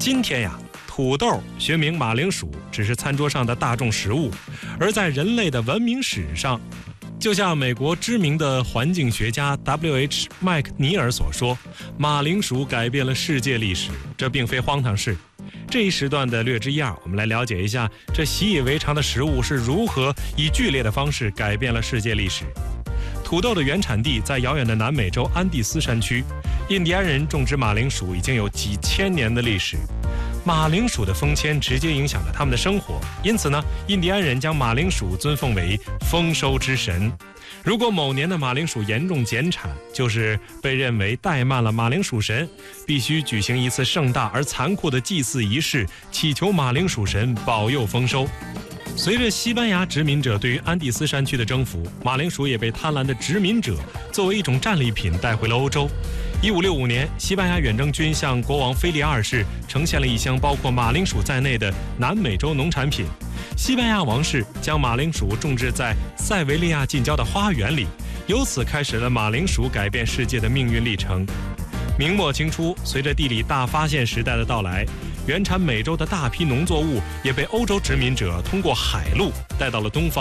今天呀，土豆学名马铃薯只是餐桌上的大众食物，而在人类的文明史上，就像美国知名的环境学家 W.H. 麦克尼尔所说，马铃薯改变了世界历史，这并非荒唐事。这一时段的略知一二，我们来了解一下这习以为常的食物是如何以剧烈的方式改变了世界历史。土豆的原产地在遥远的南美洲安第斯山区，印第安人种植马铃薯已经有几千年的历史。马铃薯的封签直接影响了他们的生活，因此呢，印第安人将马铃薯尊奉为丰收之神。如果某年的马铃薯严重减产，就是被认为怠慢了马铃薯神，必须举行一次盛大而残酷的祭祀仪式，祈求马铃薯神保佑丰收。随着西班牙殖民者对于安第斯山区的征服，马铃薯也被贪婪的殖民者作为一种战利品带回了欧洲。1565年，西班牙远征军向国王腓力二世呈现了一箱包括马铃薯在内的南美洲农产品。西班牙王室将马铃薯种植在塞维利亚近郊的花园里，由此开始了马铃薯改变世界的命运历程。明末清初，随着地理大发现时代的到来，原产美洲的大批农作物也被欧洲殖民者通过海路带到了东方。